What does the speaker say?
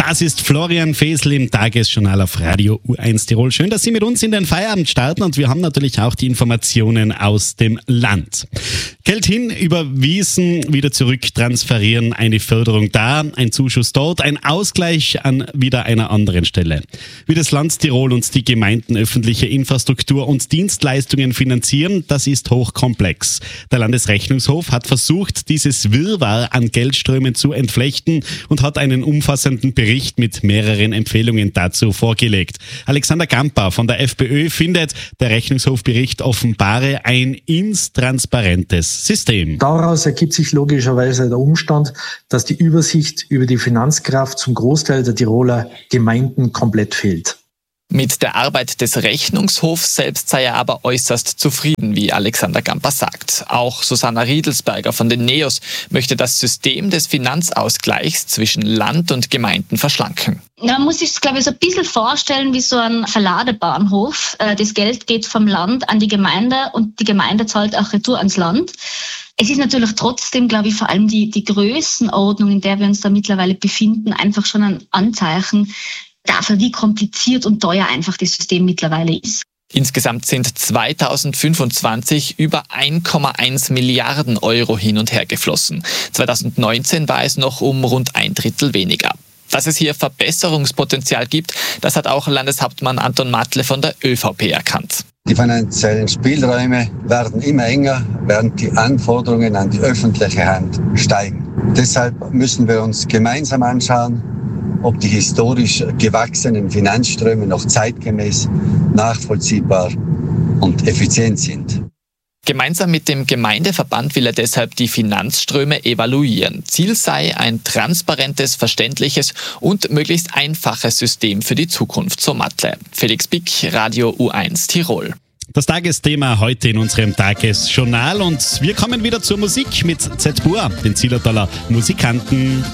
Das ist Florian Fesel im Tagesjournal auf Radio U1 Tirol. Schön, dass Sie mit uns in den Feierabend starten und wir haben natürlich auch die Informationen aus dem Land. Geld hin, überwiesen, wieder zurück transferieren, eine Förderung da, ein Zuschuss dort, ein Ausgleich an wieder einer anderen Stelle. Wie das Land Tirol und die Gemeinden öffentliche Infrastruktur und Dienstleistungen finanzieren, das ist hochkomplex. Der Landesrechnungshof hat versucht, dieses Wirrwarr an Geldströmen zu entflechten und hat einen umfassenden Bericht mit mehreren Empfehlungen dazu vorgelegt. Alexander Gamper von der FPÖ findet, der Rechnungshofbericht offenbare ein intransparentes System. Daraus ergibt sich logischerweise der Umstand, dass die Übersicht über die Finanzkraft zum Großteil der Tiroler Gemeinden komplett fehlt. Mit der Arbeit des Rechnungshofs selbst sei er aber äußerst zufrieden, wie Alexander Gamper sagt. Auch Susanna Riedelsberger von den NEOS möchte das System des Finanzausgleichs zwischen Land und Gemeinden verschlanken. Man muss sich, glaube ich, so ein bisschen vorstellen wie so ein Verladebahnhof. Das Geld geht vom Land an die Gemeinde und die Gemeinde zahlt auch retour ans Land. Es ist natürlich trotzdem, glaube ich, vor allem die Größenordnung, in der wir uns da mittlerweile befinden, einfach schon ein Anzeichen dafür, wie kompliziert und teuer einfach das System mittlerweile ist. Insgesamt sind 2025 über 1,1 Milliarden Euro hin und her geflossen. 2019 war es noch um rund 1/3 weniger. Dass es hier Verbesserungspotenzial gibt, das hat auch Landeshauptmann Anton Matle von der ÖVP erkannt. Die finanziellen Spielräume werden immer enger, während die Anforderungen an die öffentliche Hand steigen. Deshalb müssen wir uns gemeinsam anschauen, ob die historisch gewachsenen Finanzströme noch zeitgemäß, nachvollziehbar und effizient sind. Gemeinsam mit dem Gemeindeverband will er deshalb die Finanzströme evaluieren. Ziel sei ein transparentes, verständliches und möglichst einfaches System für die Zukunft, so Matle. Felix Bick, Radio U1 Tirol. Das Tagesthema heute in unserem Tagesjournal und wir kommen wieder zur Musik mit Z-Bur, den Zillertaler Musikanten.